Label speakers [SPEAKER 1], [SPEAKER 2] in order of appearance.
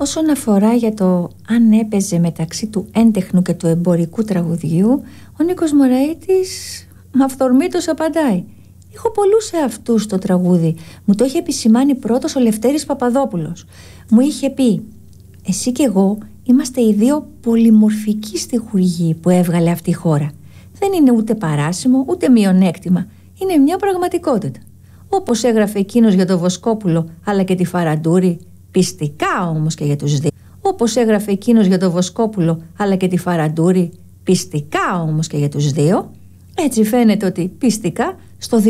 [SPEAKER 1] Όσον αφορά για το αν έπαιζε μεταξύ του έντεχνου και του εμπορικού τραγουδιού, ο Νίκος Μωραΐτης αυθορμήτως απαντάει: έχω πολλούς εαυτούς στο τραγούδι. Μου το είχε επισημάνει πρώτος ο Λευτέρης Παπαδόπουλος. Μου είχε πει: εσύ και εγώ είμαστε οι δύο πολυμορφικοί στιχουργοί που έβγαλε αυτή η χώρα. Δεν είναι ούτε παράσημο ούτε μειονέκτημα. Είναι μια πραγματικότητα. Όπως έγραφε εκείνος για το Βοσκόπουλο αλλά και τη Φαραντούρη, πιστικά όμως και για τους δύο. Όπως έγραφε εκείνος για το Βοσκόπουλο αλλά και τη Φαραντούρη, πιστικά όμως και για τους δύο. Έτσι φαίνεται ότι πιστικά στο